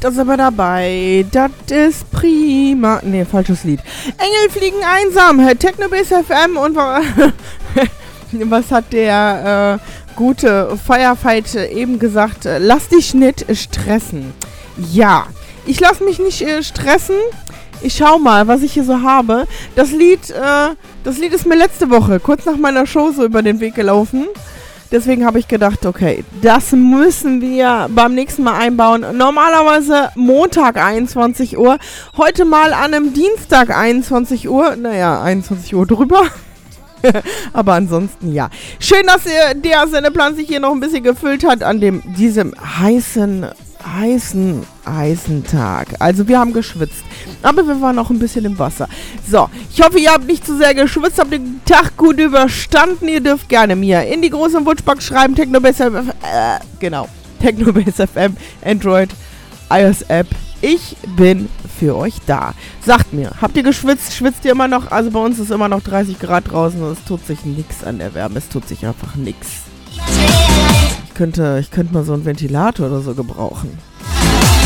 da sind wir dabei. Das ist prima. Nee, falsches Lied. Engel fliegen einsam. Technobase FM und was hat der gute Firefight eben gesagt? Lass dich nicht stressen. Ja, ich lass mich nicht stressen. Ich schau mal, was ich hier so habe. Das Lied ist mir letzte Woche, kurz nach meiner Show, so über den Weg gelaufen. Deswegen habe ich gedacht, okay, das müssen wir beim nächsten Mal einbauen. Normalerweise Montag 21 Uhr. Heute mal an einem Dienstag 21 Uhr. Naja, 21 Uhr drüber. Aber ansonsten ja. Schön, dass der Sendeplan sich hier noch ein bisschen gefüllt hat an diesem heißen Tag. Also wir haben geschwitzt, aber wir waren auch ein bisschen im Wasser. So, ich hoffe, ihr habt nicht zu sehr geschwitzt, habt den Tag gut überstanden. Ihr dürft gerne mir in die große Wutschback schreiben, Technobase FM, Android, iOS App. Ich bin für euch da. Sagt mir, habt ihr geschwitzt? Schwitzt ihr immer noch? Also bei uns ist immer noch 30 Grad draußen und es tut sich nichts an der Wärme. Es tut sich einfach nichts. Ich könnte mal so einen Ventilator oder so gebrauchen.